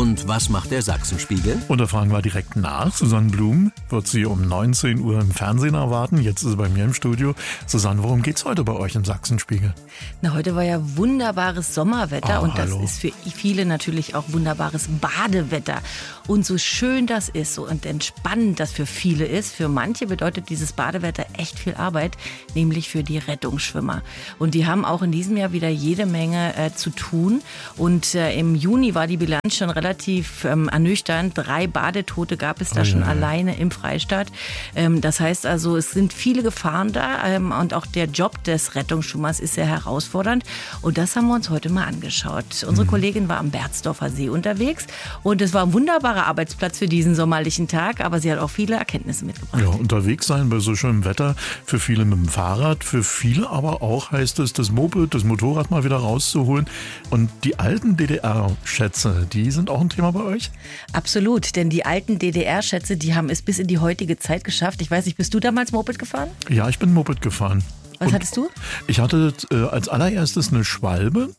Und was macht der Sachsenspiegel? Und da fragen wir direkt nach. Susanne Blum wird Sie um 19 Uhr im Fernsehen erwarten. Jetzt ist sie bei mir im Studio. Susanne, worum geht's heute bei euch im Sachsenspiegel? Na, heute war ja wunderbares Sommerwetter und hallo. das ist für viele natürlich auch wunderbares Badewetter. Und so schön das ist so und entspannend das für viele ist, für manche bedeutet dieses Badewetter echt viel Arbeit, nämlich für die Rettungsschwimmer. Und die haben auch in diesem Jahr wieder jede Menge zu tun. Und im Juni war die Bilanz schon relativ ernüchternd. 3 Badetote gab es da schon alleine im Freistaat. Das heißt also, es sind viele Gefahren da und auch der Job des Rettungsschwimmers ist sehr herausfordernd. Und das haben wir uns heute mal angeschaut. Unsere Kollegin war am Berzdorfer See unterwegs und es war ein wunderbarer Arbeitsplatz für diesen sommerlichen Tag, aber sie hat auch viele Erkenntnisse mitgebracht. Ja, unterwegs sein bei so schönem Wetter, für viele mit dem Fahrrad, für viele aber auch heißt es, das Moped, das Motorrad mal wieder rauszuholen. Und die alten DDR-Schätze, die sind auch ein Thema bei euch? Absolut, denn die alten DDR-Schätze, die haben es bis in die heutige Zeit geschafft. Ich weiß nicht, bist du damals Moped gefahren? Ja, ich bin Moped gefahren. Was hattest du? Ich hatte als allererstes eine Schwalbe,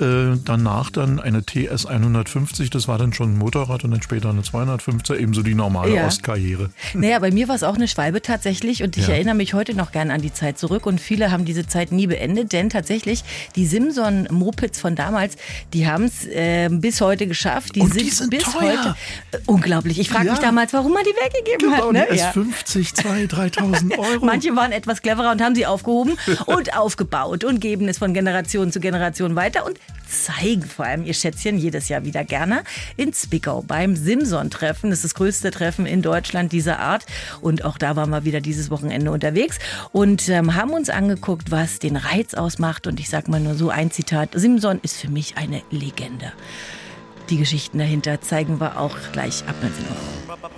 danach dann eine TS 150, das war dann schon ein Motorrad und dann später eine 250er, ebenso die normale Ostkarriere. Naja, bei mir war es auch eine Schwalbe tatsächlich und ich erinnere mich heute noch gern an die Zeit zurück und viele haben diese Zeit nie beendet, denn tatsächlich die Simson-Mopeds von damals, die haben es bis heute geschafft. Und die sind bis teuer. Heute unglaublich. Ich frage mich damals, warum man die weggegeben hat. Ne? Die S50, 2.000, 3.000 Euro. Manche waren etwas cleverer und haben sie aufgehoben und aufgebaut und geben es von Generation zu Generation weiter und zeigen vor allem ihr Schätzchen jedes Jahr wieder gerne in Zwickau beim Simson-Treffen. Das ist das größte Treffen in Deutschland dieser Art und auch da waren wir wieder dieses Wochenende unterwegs und haben uns angeguckt, was den Reiz ausmacht und ich sage mal nur so ein Zitat, Simson ist für mich eine Legende. Die Geschichten dahinter zeigen wir auch gleich ab 19 Uhr.